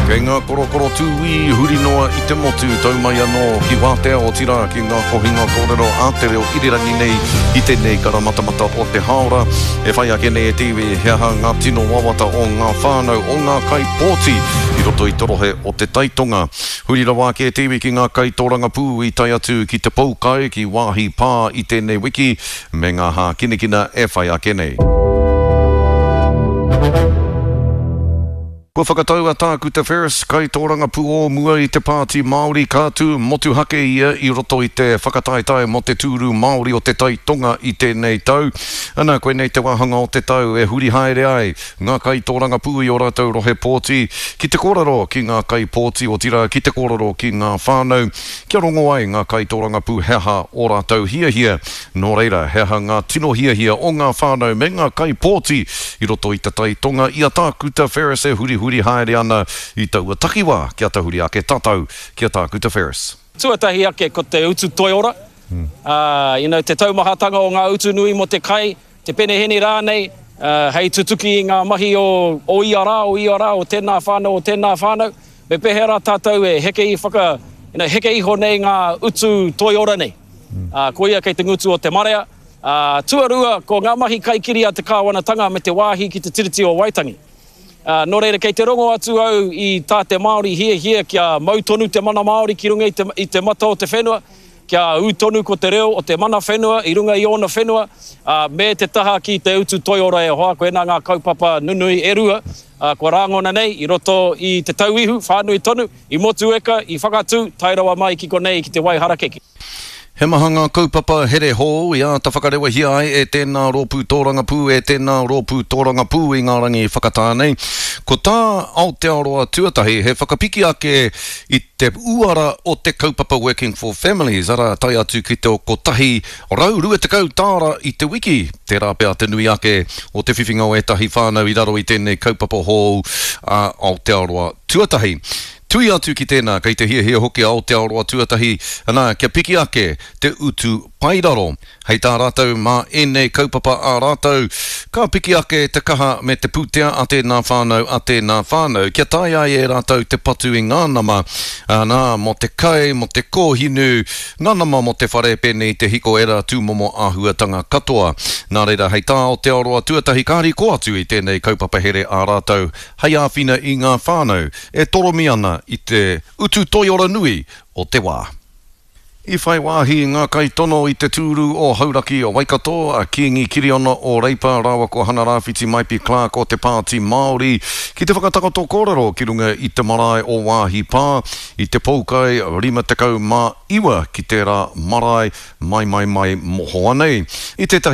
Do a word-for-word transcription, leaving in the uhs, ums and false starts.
Kei ngā korokoro tūi, huri noa i te motu, taumai anō ki wātea o tira ki ngā kohinga kōrero ātereo irirangi nei i tēnei karamatamata o te haora. E whai ake nei e tiwi, hea ha ngā tino wawata o ngā whānau o ngā kai pōti i roto i torohe o te taitonga. Huri rawa ke e tiwi ki ngā kai tōranga pū i tai atu ki te poukai ki wāhi pā i tēnei wiki, me ngā hā kinekina e whai ake nei. Kua whakatau a tāku te Ferris, kai tōranga pū o mua i te pāti Māori kātū motu hake ia i roto i te whakataetai mo te tūru Māori o te taitonga i tēnei tau. Ana koe nei te wahanga o te tau e huri haere ai, ngā kai tōranga pū i o rātou rohe pōti, ki te kōrero ki ngā kai pōti o tira, ki te kōrero ki ngā whānau, kia rongo ai ngā kai tōranga pū heha o rātou hia hia, nō reira heha ngā tino hia hia o ngā whānau me ngā kai pōti i roto i te taitonga, i a tāku te Ferris e huri huri haere ana i taua takiwā, kia tahuri ake tatau, kia tāku te Ferris. Tuatahi ake ko te utu toiora. Hmm. Uh, you know, te taumahatanga o ngā utu nui mo te kai, te peneheni rānei, uh, hei tutuki i ngā mahi o, o iara, o iara, o tēnā whānau, o tēnā whānau. Me pehera tātou e heke i whaka, you know, heke iho nei ngā utu toiora nei. Hmm. Uh, ko ia kei te ngutu o te marea. Uh, tuarua ko ngā mahi kai kiri a te kāwanatanga me te wāhi ki te tiriti o Waitangi. Uh, nō reira, kei te rongo atu au i tā te Māori hia hia kia mautonu te mana Māori ki runga i te, i te mata o te whenua, kia utonu ko te reo o te mana whenua, i runga i ona whenua, uh, me te taha ki te utu toiora e hoa, koe nā ngā kaupapa nunui e rua, uh, kua rāngona nei, i roto i te tauihu, whānui tonu, i motu eka, i whakatu, tairawa mai ki ko nei ki te waiharakeki. He maha ngā kaupapa here hō, i a ta whakarewa hi ai e tēnā rōpū tōranga pū, e tēnā rōpū tōranga pū i ngā rangi whakatānei. Ko tā Aotearoa tuatahi, he whakapiki ake i te uara o te kaupapa Working for Families, ara tai atu ki te o kotahi rau rua te kau tāra i te wiki, te rāpea te nui ake o te whiwhinga o etahi whānau i raro i tēnei kaupapa hō a Aotearoa tuatahi. Tui atu ki tēnā, kei te hia hia hoki Aotearoa tuatahi, ana kia piki ake te utu pairaro. Hei tā rātou mā enei kaupapa a rātou, ka piki ake te kaha me te pūtea a tēnā whānau, a tēnā whānau. Kia tai ai e rātou te patu i ngānama, nā, mo te kai, mo te kōhinu, ngānama mo te whare pene i te hiko era tūmomo āhuatanga katoa. Nā reira, hei tā Aotearoa tuatahi, kāri ko atu i tēnei kaupapa here a rātou, hei āwhina i ngā whānau, e toromi ana i te utu toiora nui o te wā. I whai wāhi ngā kai tono i te tūru o Hauraki o Waikato, a Kiengi Kiriona o Reipa, rawa ko Hana Rāwhiti Maipi Clark o te pāti Māori, ki te whakatakato kōrero ki runga i te marae o wāhi pā, i te poukai rima te kau mā iwa ki te rā marae mai mai mai moho anei. I te